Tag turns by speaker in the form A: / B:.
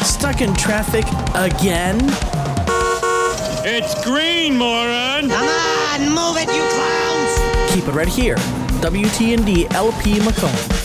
A: stuck in traffic again?
B: It's green, moron!
C: Come on, move it, you clowns!
A: Keep it right here. WTND LP Macomb.